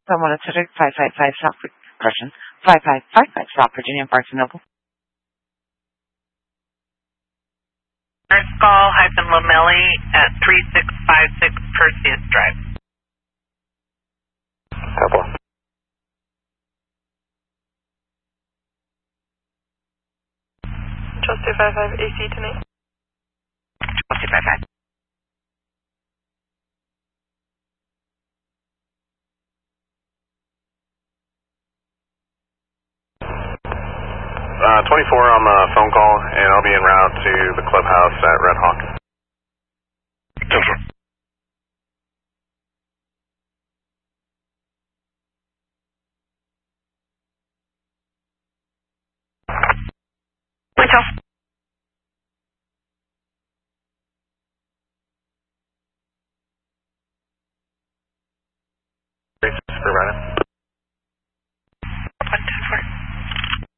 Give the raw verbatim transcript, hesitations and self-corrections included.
Someone at five five five South, correction, five five five five South Virginia, Barnes and Noble. Skull hyphen Lamelli at three six five six Perseus Drive. Couple. Chelsea five five A C tonight. Chelsea five five. Uh, twenty-four on the phone call, and I'll be en route to the clubhouse at Red Hawk. ten four. Wintel.